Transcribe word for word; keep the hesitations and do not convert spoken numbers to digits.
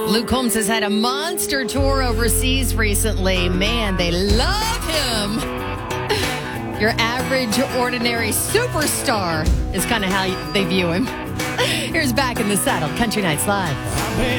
Luke Combs has had a monster tour overseas recently. Man, they love him. Your average, ordinary superstar is kind of how they view him. Here's Back in the Saddle, Country Nights Live.